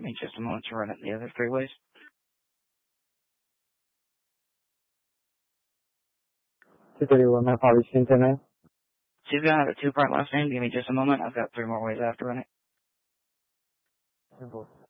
Give me just a moment to run it the other freeways. 231, my apologies, 1010. She's gonna have a 2-part last name. Give me just a moment. I've got 3 more ways after running. Simple.